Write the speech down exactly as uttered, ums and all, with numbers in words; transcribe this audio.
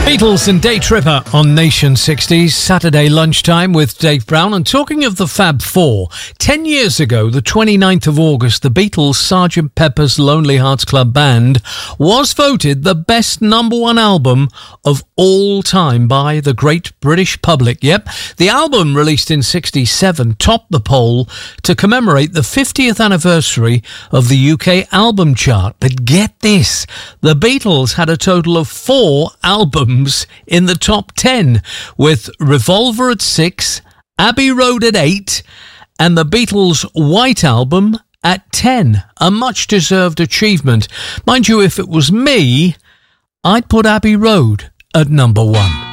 Beatles and Day Tripper on Nation sixties, Saturday lunchtime with Dave Brown. And talking of the Fab Four, ten years ago, the twenty-ninth of August, the Beatles' Sergeant Pepper's Lonely Hearts Club Band was voted the best number one album of all time by the great British public. Yep, the album, released in sixty-seven, topped the poll to commemorate the fiftieth anniversary of the U K album chart. But get this, the Beatles had a total of four albums in the top ten, with Revolver at six, Abbey Road at eight, and the Beatles' White Album at ten. A much-deserved achievement. Mind you, if it was me, I'd put Abbey Road at number one.